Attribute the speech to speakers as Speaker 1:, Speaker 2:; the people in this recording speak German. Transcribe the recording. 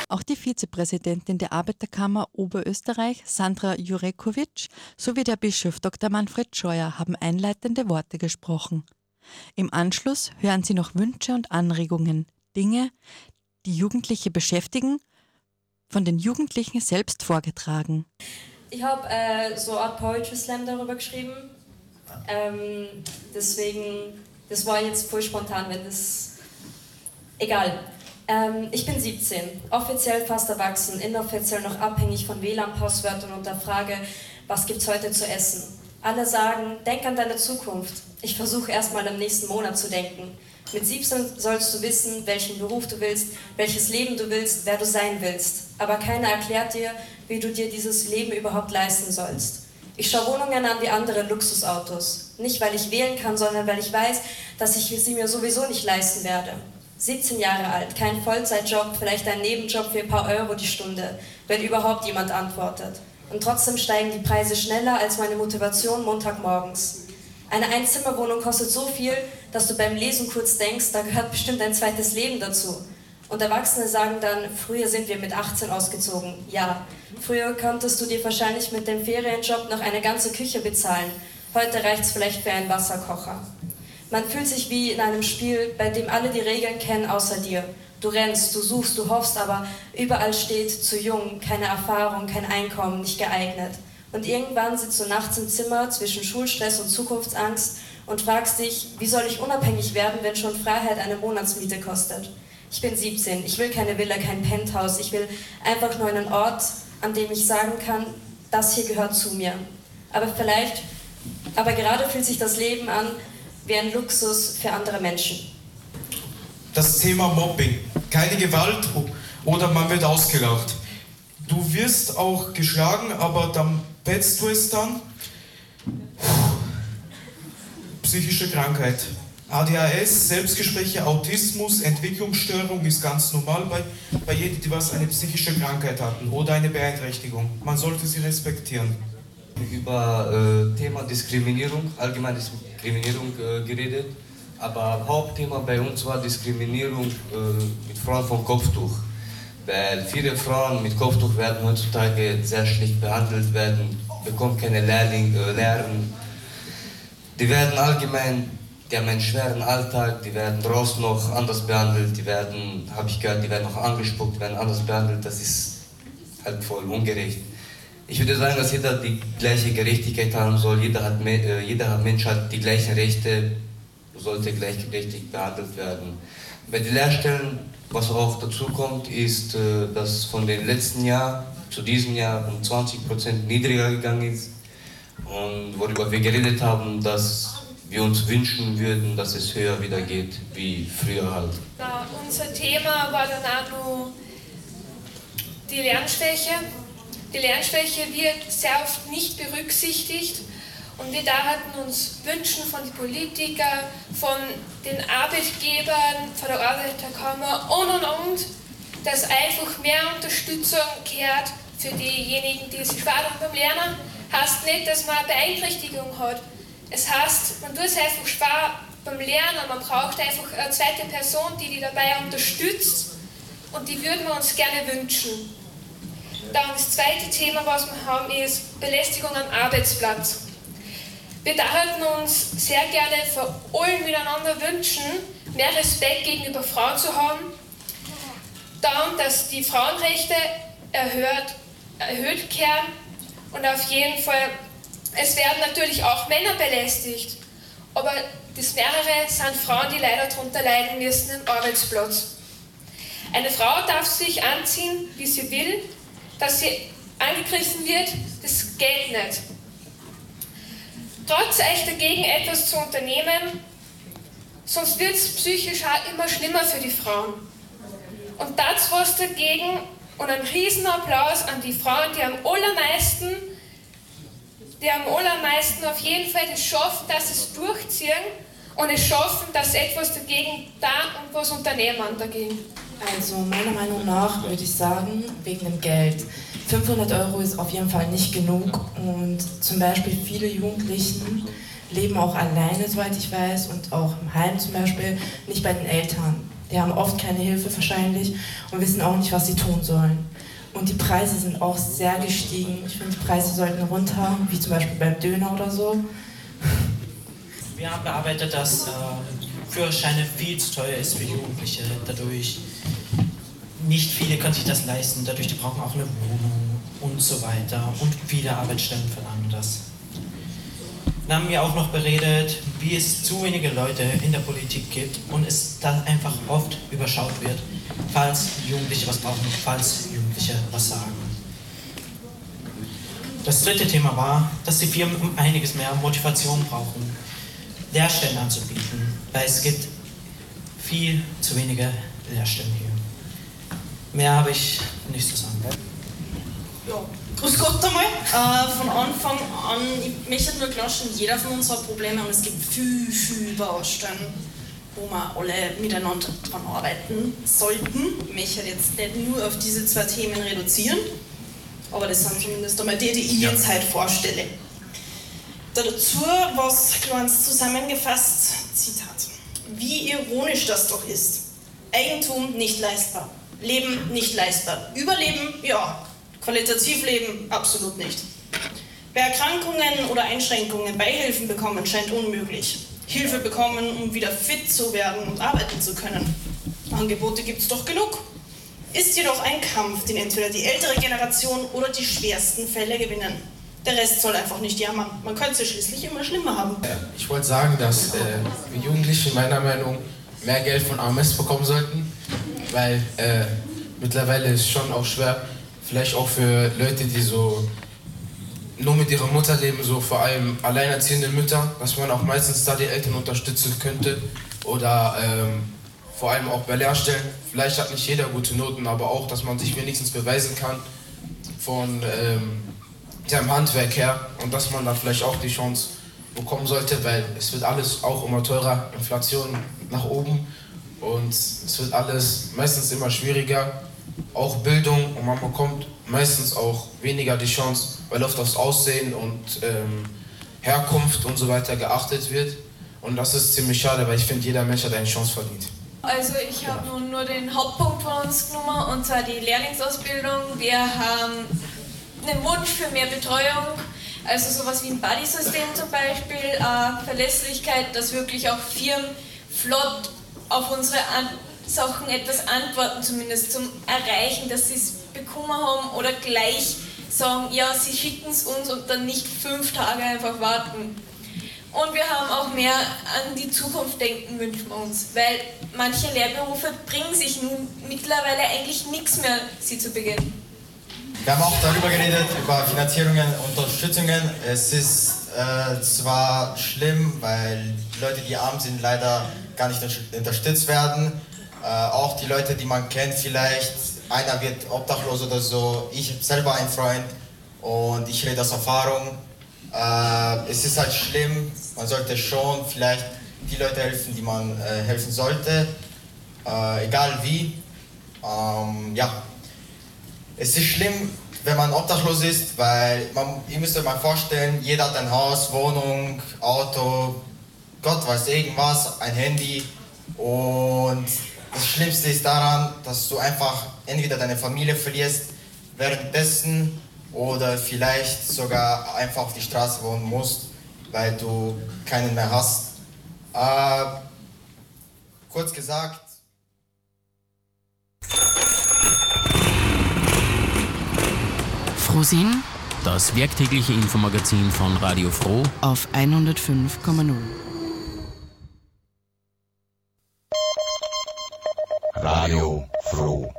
Speaker 1: Auch die Vizepräsidentin der Arbeiterkammer Oberösterreich, Sandra Jurekovic, sowie der Bischof Dr. Manfred Scheuer haben einleitende Worte gesprochen. Im Anschluss hören Sie noch Wünsche und Anregungen, Dinge, die Jugendliche beschäftigen, von den Jugendlichen selbst vorgetragen.
Speaker 2: Ich habe so eine Art Poetry Slam darüber geschrieben. Deswegen, das war jetzt voll spontan, wenn das... Egal. Ich bin 17, offiziell fast erwachsen, inoffiziell noch abhängig von WLAN-Passwörtern und der Frage, was gibt's heute zu essen? Alle sagen, denk an deine Zukunft. Ich versuche erstmal im nächsten Monat zu denken. Mit 17 sollst du wissen, welchen Beruf du willst, welches Leben du willst, wer du sein willst. Aber keiner erklärt dir, wie du dir dieses Leben überhaupt leisten sollst. Ich schaue Wohnungen an wie andere Luxusautos. Nicht, weil ich wählen kann, sondern weil ich weiß, dass ich sie mir sowieso nicht leisten werde. 17 Jahre alt, kein Vollzeitjob, vielleicht ein Nebenjob für ein paar Euro die Stunde, wenn überhaupt jemand antwortet. Und trotzdem steigen die Preise schneller als meine Motivation Montagmorgens. Eine Einzimmerwohnung kostet so viel, dass du beim Lesen kurz denkst, da gehört bestimmt ein zweites Leben dazu. Und Erwachsene sagen dann, früher sind wir mit 18 ausgezogen. Ja, früher konntest du dir wahrscheinlich mit dem Ferienjob noch eine ganze Küche bezahlen. Heute reicht's vielleicht für einen Wasserkocher. Man fühlt sich wie in einem Spiel, bei dem alle die Regeln kennen außer dir. Du rennst, du suchst, du hoffst, aber überall steht zu jung, keine Erfahrung, kein Einkommen, nicht geeignet. Und irgendwann sitzt du nachts im Zimmer zwischen Schulstress und Zukunftsangst und fragst dich, wie soll ich unabhängig werden, wenn schon Freiheit eine Monatsmiete kostet? Ich bin 17, ich will keine Villa, kein Penthouse, ich will einfach nur einen Ort, an dem ich sagen kann, das hier gehört zu mir. Aber gerade fühlt sich das Leben an wie ein Luxus für andere Menschen.
Speaker 3: Das Thema Mobbing. Keine Gewalt oder man wird ausgelacht. Du wirst auch geschlagen, aber dann petzt du es dann. Psychische Krankheit. ADHS, Selbstgespräche, Autismus, Entwicklungsstörung ist ganz normal bei jedem, die was eine psychische Krankheit hatten oder eine Beeinträchtigung. Man sollte sie respektieren.
Speaker 4: Über Thema Diskriminierung, allgemeine Diskriminierung geredet, aber Hauptthema bei uns war Diskriminierung mit Frauen vom Kopftuch, weil viele Frauen mit Kopftuch werden heutzutage sehr schlecht behandelt, bekommen keine Lehren, die werden allgemein, die haben einen schweren Alltag, die werden draußen noch anders behandelt, die werden noch angespuckt, die werden anders behandelt, das ist halt voll ungerecht. Ich würde sagen, dass jeder die gleiche Gerechtigkeit haben soll, jeder Mensch hat die gleichen Rechte, sollte gleichberechtigt behandelt werden. Bei den Lehrstellen, was auch dazu kommt, ist, dass von den letzten Jahr zu diesem Jahr um 20% niedriger gegangen ist. Und worüber wir geredet haben, dass wir uns wünschen würden, dass es höher wieder geht, wie früher halt.
Speaker 5: Unser Thema war dann auch noch die Lernschwäche. Die Lernschwäche wird sehr oft nicht berücksichtigt und wir dachten uns wünschen von den Politikern, von den Arbeitgebern, von der Arbeiterkammer und, dass einfach mehr Unterstützung gehört für diejenigen, die sich schwer beim Lernen. Heißt nicht, dass man eine Beeinträchtigung hat. Es heißt, man tut es einfach schwer beim Lernen, man braucht einfach eine zweite Person, die dabei unterstützt und die würden wir uns gerne wünschen. Dann das zweite Thema, was wir haben, ist Belästigung am Arbeitsplatz. Wir dachten uns sehr gerne von allen miteinander wünschen, mehr Respekt gegenüber Frauen zu haben. Dann, dass die Frauenrechte erhöht werden und auf jeden Fall, es werden natürlich auch Männer belästigt, aber das mehrere sind Frauen, die leider darunter leiden müssen im Arbeitsplatz. Eine Frau darf sich anziehen, wie sie will. Dass sie angegriffen wird, das geht nicht. Traut euch dagegen etwas zu unternehmen, sonst wird es psychisch auch immer schlimmer für die Frauen. Und das was dagegen und einen riesen Applaus an die Frauen, die am allermeisten auf jeden Fall das schaffen, dass sie es durchziehen und es schaffen, dass sie etwas dagegen da und was unternehmen dagegen.
Speaker 6: Also meiner Meinung nach würde ich sagen, wegen dem Geld. 500 € ist auf jeden Fall nicht genug und zum Beispiel viele Jugendlichen leben auch alleine, soweit ich weiß, und auch im Heim zum Beispiel, nicht bei den Eltern. Die haben oft keine Hilfe wahrscheinlich und wissen auch nicht, was sie tun sollen. Und die Preise sind auch sehr gestiegen. Ich finde, die Preise sollten runter, wie zum Beispiel beim Döner oder so.
Speaker 7: Wir haben bearbeitet, dass Führerscheine viel zu teuer ist für Jugendliche. Dadurch nicht viele können sich das leisten. Dadurch die brauchen auch eine Wohnung und so weiter. Und viele Arbeitsstellen verlangen das. Dann haben wir auch noch beredet, wie es zu wenige Leute in der Politik gibt und es dann einfach oft überschaut wird, falls Jugendliche was brauchen, falls Jugendliche was sagen. Das dritte Thema war, dass die Firmen um einiges mehr Motivation brauchen, Lehrstellen anzubieten, weil es gibt viel zu wenige Lehrstellen hier. Mehr habe ich nicht zu sagen.
Speaker 8: Ja, grüß Gott einmal. Von Anfang an, ich möchte nur klarstellen, jeder von uns hat Probleme und es gibt viel Baustellen, wo wir alle miteinander dran arbeiten sollten. Ich möchte jetzt nicht nur auf diese 2 Themen reduzieren, aber das sind zumindest einmal die ich jetzt heute vorstelle. Dazu was kleines zusammengefasst, Zitat. Wie ironisch das doch ist. Eigentum nicht leistbar, Leben nicht leistbar, Überleben, ja. Qualitativ leben, absolut nicht. Bei Erkrankungen oder Einschränkungen Beihilfen bekommen scheint unmöglich. Hilfe bekommen, um wieder fit zu werden und arbeiten zu können. Angebote gibt es doch genug. Ist jedoch ein Kampf, den entweder die ältere Generation oder die schwersten Fälle gewinnen. Der Rest soll einfach nicht jammern. Man könnte es schließlich immer schlimmer haben.
Speaker 9: Ich wollte sagen, dass wir Jugendliche meiner Meinung nach mehr Geld von AMS bekommen sollten, weil mittlerweile ist es schon auch schwer, vielleicht auch für Leute, die so nur mit ihrer Mutter leben, so vor allem alleinerziehende Mütter, dass man auch meistens da die Eltern unterstützen könnte oder vor allem auch bei Lehrstellen. Vielleicht hat nicht jeder gute Noten, aber auch, dass man sich wenigstens beweisen kann von seinem Handwerk her und dass man dann vielleicht auch die Chance bekommen sollte, weil es wird alles auch immer teurer, Inflation nach oben und es wird alles meistens immer schwieriger. Auch Bildung und man bekommt meistens auch weniger die Chance, weil oft aufs Aussehen und Herkunft und so weiter geachtet wird. Und das ist ziemlich schade, weil ich finde, jeder Mensch hat eine Chance verdient.
Speaker 5: Also ich habe nun nur den Hauptpunkt von uns genommen, und zwar die Lehrlingsausbildung. Wir haben einen Wunsch für mehr Betreuung, also sowas wie ein Buddy-System zum Beispiel, Verlässlichkeit, dass wirklich auch Firmen flott auf unsere Sachen etwas antworten, zumindest zum Erreichen, dass sie es bekommen haben oder gleich sagen, ja, sie schicken es uns und dann nicht 5 Tage einfach warten. Und wir haben auch mehr an die Zukunft denken, wünschen wir uns, weil manche Lehrberufe bringen sich nun mittlerweile eigentlich nichts mehr, sie zu beginnen.
Speaker 10: Wir haben auch darüber geredet, über Finanzierungen, Unterstützungen. Es ist zwar schlimm, weil die Leute, die arm sind, leider gar nicht unterstützt werden. Auch die Leute, die man kennt, vielleicht einer wird obdachlos oder so. Ich habe selber einen Freund und ich rede aus Erfahrung. Es ist halt schlimm, man sollte schon vielleicht die Leute helfen, die man helfen sollte, egal wie. Ja. Es ist schlimm, wenn man obdachlos ist, weil ihr müsst euch mal vorstellen, jeder hat ein Haus, Wohnung, Auto, Gott weiß irgendwas, ein Handy und das Schlimmste ist daran, dass du einfach entweder deine Familie verlierst währenddessen oder vielleicht sogar einfach auf die Straße wohnen musst, weil du keinen mehr hast. Kurz gesagt.
Speaker 11: Frohsinn, das werktägliche Infomagazin von Radio Froh auf 105,0.
Speaker 12: Radio Froh.